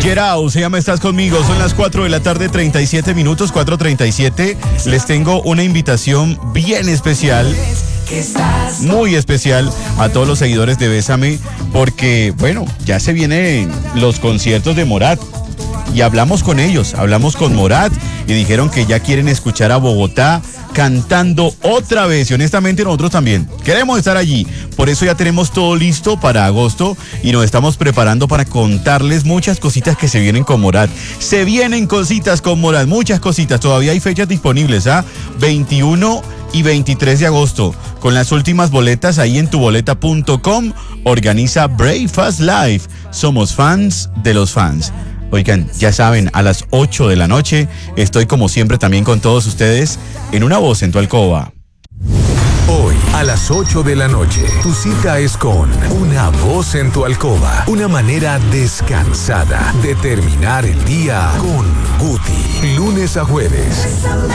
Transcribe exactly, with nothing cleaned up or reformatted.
Gerao, se llama Estás Conmigo. Son las cuatro de la tarde, treinta y siete minutos, cuatro treinta y siete. Les tengo una invitación bien especial, muy especial a todos los seguidores de Bésame, porque, bueno, ya se vienen los conciertos de Morat. Y hablamos con ellos, hablamos con Morat y dijeron que ya quieren escuchar a Bogotá cantando otra vez. Y honestamente nosotros también queremos estar allí. Por eso ya tenemos todo listo para agosto y nos estamos preparando para contarles muchas cositas que se vienen con Morat. Se vienen cositas con Morat, muchas cositas. Todavía hay fechas disponibles, ¿ah? veintiuno y veintitrés de agosto. Con las últimas boletas ahí en tu boleta punto com. Organiza Brave Fast Life. Somos fans de los fans. Oigan, ya saben, a las ocho de la noche estoy como siempre también con todos ustedes en Una Voz en tu Alcoba. Hoy, a las ocho de la noche, tu cita es con Una Voz en tu Alcoba. Una manera descansada de terminar el día con Guti. Lunes a jueves.